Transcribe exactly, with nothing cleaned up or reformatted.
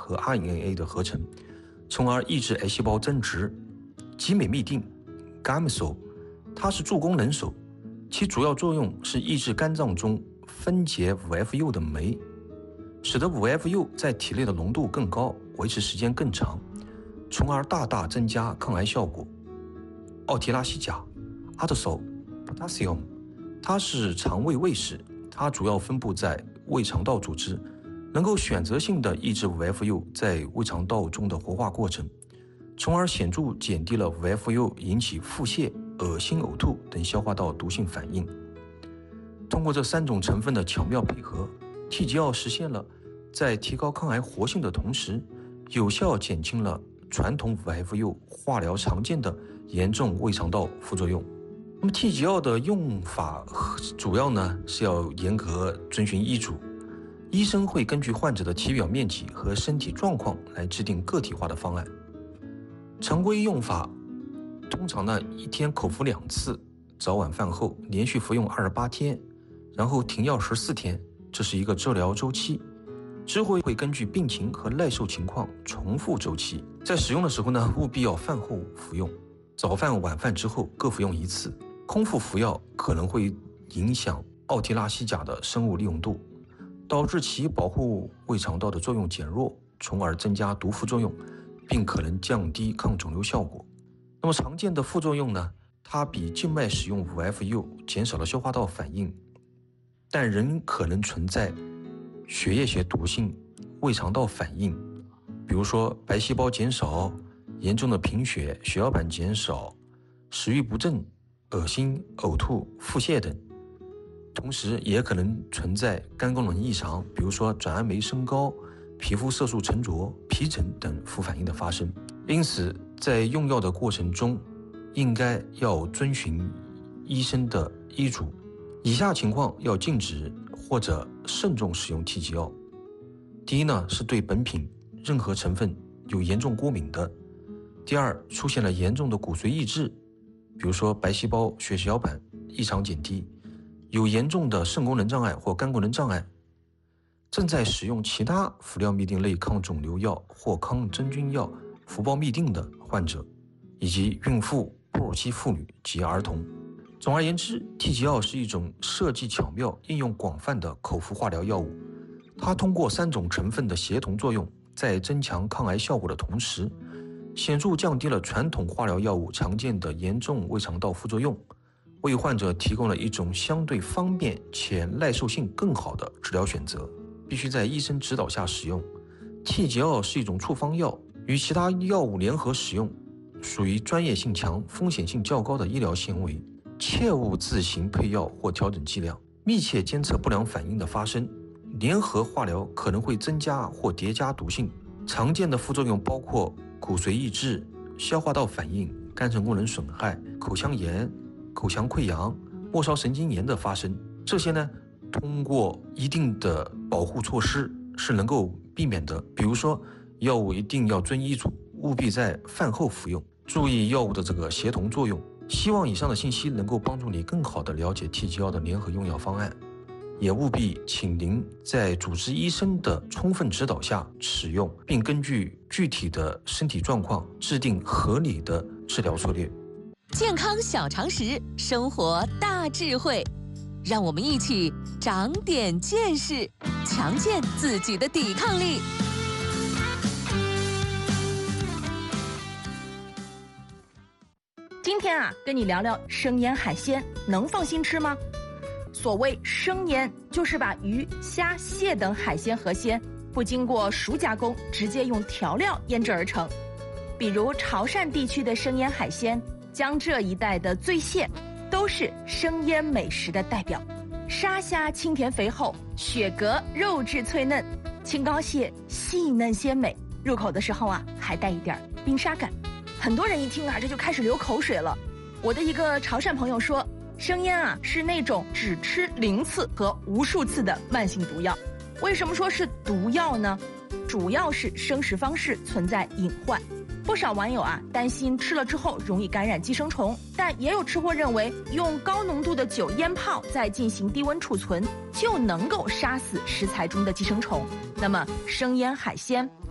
和 R N A 的合成，从而抑制癌细胞增殖。吉美嘧啶 Gamsol 它是助攻能手，其主要作用是抑制肝脏中分解 五 F 六 的酶，使得 五 F 六 在体内的浓度更高，维持时间更长，从而大大增加抗癌效果。奥提拉西甲 Ardosol Potassium 它是肠胃卫士，它主要分布在胃肠道组织，能够选择性地抑制 五 F 六 在胃肠道中的活化过程，从而显著减低了 五 F 六 引起腹泻、恶心、呕吐等消化道毒性反应。通过这三种成分的巧妙配合， T G 二实现了在提高抗癌活性的同时，有效减轻了传统 五 F 六 化疗常见的严重胃肠道副作用。那么 T G 二的用法主要呢是要严格遵循医嘱，医生会根据患者的体表面积和身体状况来制定个体化的方案。常规用法通常呢一天口服两次，早晚饭后连续服用二十八天，然后停药十四天，这是一个治疗周期。之后会根据病情和耐受情况重复周期。在使用的时候呢，务必要饭后服用，早饭晚饭之后各服用一次。空腹服药可能会影响奥提拉西甲的生物利用度，导致其保护胃肠道的作用减弱，从而增加毒副作用，并可能降低抗肿瘤效果。那么常见的副作用呢，它比静脉使用 五 F 六 减少了消化道反应，但仍可能存在血液学毒性、胃肠道反应，比如说白细胞减少、严重的贫血、血小板减少、食欲不振、恶心、呕吐、腹泻等。同时也可能存在肝功能异常，比如说转氨酶升高、皮肤色素沉着、皮疹等副反应的发生。因此在用药的过程中应该要遵循医生的医嘱，以下情况要禁止或者慎重使用 T G 二。第一呢，是对本品任何成分有严重过敏的；第二，出现了严重的骨髓抑制，比如说白细胞血小板异常减低，有严重的肾功能障碍或肝功能障碍，正在使用其他氟廖嘧啶类抗肿瘤药或抗真菌药氟胞嘧啶的患者，以及孕妇、哺乳期妇女及儿童。总而言之， T G 二 是一种设计巧妙、应用广泛的口服化疗药物。它通过三种成分的协同作用，在增强抗癌效果的同时，显著降低了传统化疗药物常见的严重胃肠道副作用，为患者提供了一种相对方便且耐受性更好的治疗选择。必须在医生指导下使用。 T G 二 是一种处方药，与其他药物联合使用，属于专业性强、风险性较高的医疗行为，切勿自行配药或调整剂量，密切监测不良反应的发生。联合化疗可能会增加或叠加毒性，常见的副作用包括骨髓抑制、消化道反应、肝肾功能损害、口腔炎、口腔溃疡、末梢神经炎的发生。这些呢，通过一定的保护措施是能够避免的。比如说，药物一定要遵医嘱，务必在饭后服用，注意药物的这个协同作用。希望以上的信息能够帮助你更好地了解 T G 二 的联合用药方案，也务必请您在主治医生的充分指导下使用，并根据具体的身体状况制定合理的治疗策略。 健康小常识，生活大智慧，让我们一起长点见识，强健自己的抵抗力。 今天啊，跟你聊聊生腌海鲜，能放心吃吗？所谓生腌，就是把鱼、虾、蟹等海鲜河鲜不经过熟加工，直接用调料腌制而成。比如潮汕地区的生腌海鲜，江浙一带的醉蟹，都是生腌美食的代表。沙虾清甜肥厚，雪蛤肉质脆嫩，青膏蟹细嫩鲜美，入口的时候啊，还带一点冰沙感。很多人一听啊，这就开始流口水了。我的一个潮汕朋友说，生腌啊是那种只吃零次和无数次的慢性毒药。为什么说是毒药呢？主要是生食方式存在隐患。不少网友啊担心吃了之后容易感染寄生虫，但也有吃货认为用高浓度的酒腌泡再进行低温储存就能够杀死食材中的寄生虫。那么生腌海鲜